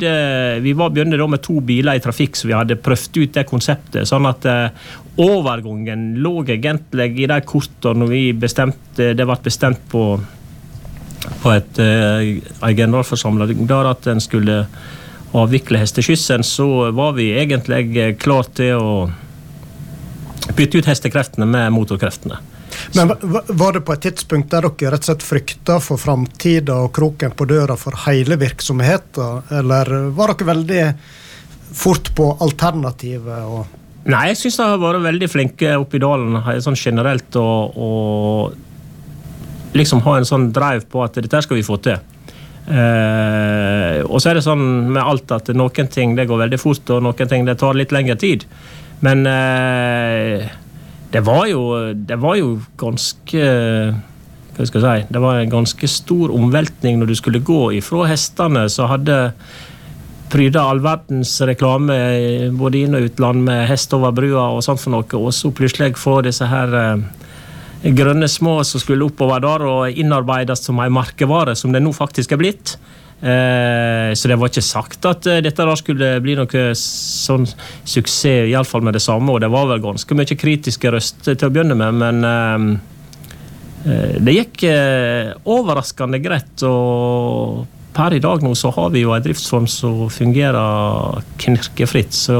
begynte da med 2 biler I trafikk, så vi hadde prøvd ut det konseptet, sånn at overgangen lå egentlig I de kortene når det var bestemt på en generalforsamling der at den skulle avvikle hesteskyssen, så var vi egentlig klar til å bytte ut hestekreftene med motorkreftene. Men var det på et tidspunkt der dere rett og slett frykta for framtida og kroken på døra for hele virksomheten, eller var dere veldig fort på alternativet? Nei, jeg synes de har vært veldig flinke oppe I dalen, sånn generelt, og liksom ha en sånn drive på at dette skal vi få til. Og så det sånn med alt at noen ting det går veldig fort, og noen ting det tar litt lengre tid. Men det var jo ganske hva skal jeg si, det var en ganske stor omveltning når du skulle gå ifra hestene, så hadde pryda all verdens reklame både inn- og utland med hest over brua og sånt for noe, og så plutselig få disse her grønne små som skulle oppover der og innarbeides som en markevare som det nå faktisk blitt. Så det var ikke sagt at dette da skulle bli noe sånn suksess, I alle fall med det samme, og det var vel ganske mye kritiske røster til å begynne med, men det gikk overraskende greit, og per I dag nå så har vi jo en driftsform som fungerer knirkefritt, så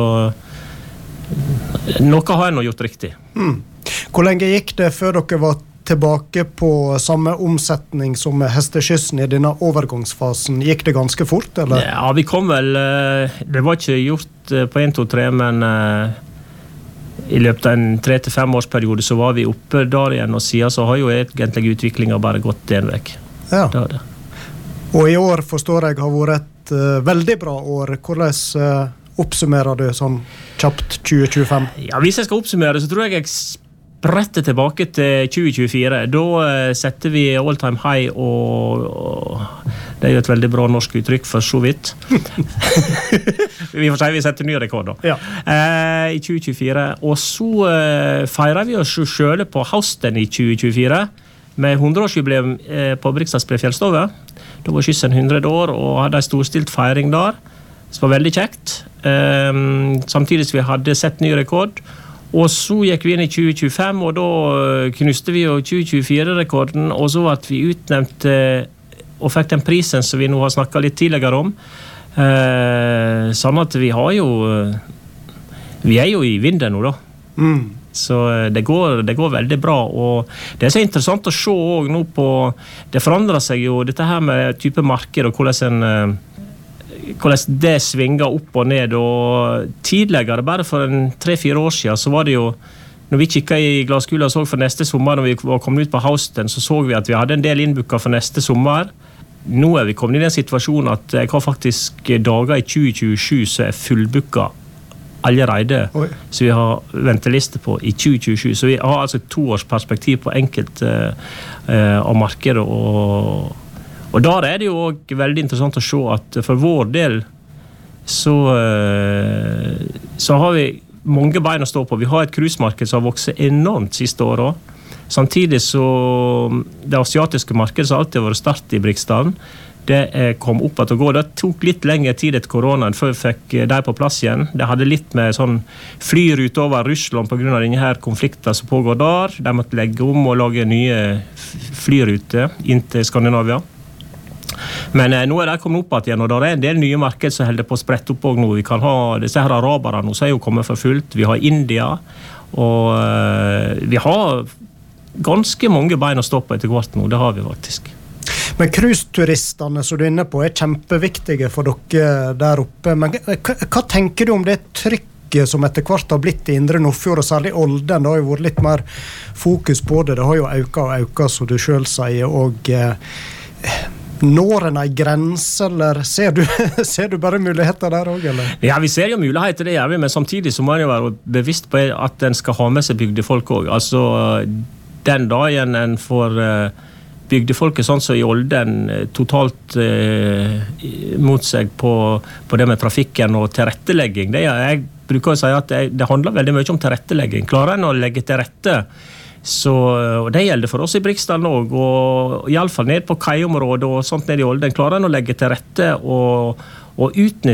noe har jeg nå gjort riktig. Hvor lenge gikk det før dere var tilbake på samme omsetning som hesteskyssen I denne overgangsfasen? Gikk det ganske fort, eller? Ja, vi kom vel, det var ikke gjort på 1, 2, 3, men I løpet av en 3 til 5 års periode så var vi oppe der igjen, og siden så har jo egentlig utviklingen bare gått den vekk. Ja. Det. Og I år forstår jeg har vært et veldig bra år. Hvordan oppsummerer du sånn kjapt 2025? Ja, hvis jeg skal oppsummere så tror jeg spretter tilbake til 2024. Da setter vi all time high, og det jo et veldig bra norsk uttrykk for så vidt. Vi får si vi setter ny rekord da. Ja. I 2024. Og så feirer vi oss selv på høsten I 2024 med 100-årsjubileum på Briksdalsbre fjellstove. Da var kyssen 100 år og hadde en storstilt feiring der. Det var veldig kjekt. Samtidig som vi hadde sett ny rekord. Og så gikk vi inn I 2025, og da knuste vi jo 2024-rekorden, og så ble vi utnevnt og fikk den prisen som vi nå har snakket litt tidligere om. Sånn at vi jo I vinden nå da. Så det går veldig bra, og det så interessant å se også nå på, det forandrer seg jo dette her med type marked og hvordan det svinger opp og ned, og tidligere, bare for 3-4 år siden, så var det jo, når vi kikket I glaskula og så for neste sommer, når vi var kommet ut på høsten, så vi at vi hadde en del innbooket for neste sommer. Nå vi kommet I den situasjonen at jeg har faktisk dager I 2027 som fullbooket allerede, så vi har venteliste på I 2027, så vi har altså 2 års perspektiv på enkelt av markedet, og der det jo også veldig interessant å se at for vår del så har vi mange bein å stå på. Vi har et cruisemarked som har vokset enormt siste året. Samtidig så det asiatiske markedet som alltid har vært start I Briksdalen, det kom opp at å gå. Det tok litt lengre tid etter koronaen før vi fikk de på plass igjen. Det hadde litt med sånn flyrute over Russland på grunn av denne her konflikten som pågår der. De måtte legge om og lage nye flyruter inn til Skandinavia. Men nå det kommet opp igjen, og det en del nye marked som holder på å sprette opp også nå. Vi kan ha disse her arabere nå, som jo kommet for fullt. Vi har India, og vi har ganske mange bein å stå på etter hvert nå. Det har vi faktisk. Men cruiseturistene som du inne på kjempeviktige for dere der oppe. Men hva tenker du om det trykket som etter hvert har blitt I Indre Nordfjord, og særlig Olden? Det har jo vært litt mer fokus på det. Det har jo øket, som du selv sier, og når en grense, eller ser du bare muligheter der også, eller? Ja, vi ser jo muligheter, det gjør vi, men samtidig så må en jo være bevisst på at en skal ha med seg bygdefolk også. Altså, den dagen en får bygdefolket sånn som I Olden totalt mot seg på det med trafikken og tilrettelegging. Jeg bruker å si at det handler veldig mye om tilrettelegging. Klarer en å legge til rette, så og det gjelder for oss I Briksdalen også, og I alle fall ned på kaiområdet og sånt ned I Olden, klarer en å legge til rette og utnytte